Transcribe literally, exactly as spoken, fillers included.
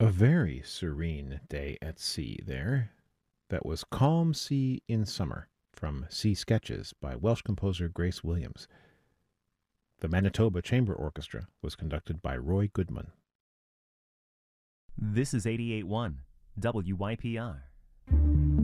A very serene day at sea there. That was Calm Sea in Summer from Sea Sketches by Welsh composer Grace Williams. The Manitoba Chamber Orchestra was conducted by Roy Goodman. This is eighty-eight point one W Y P R.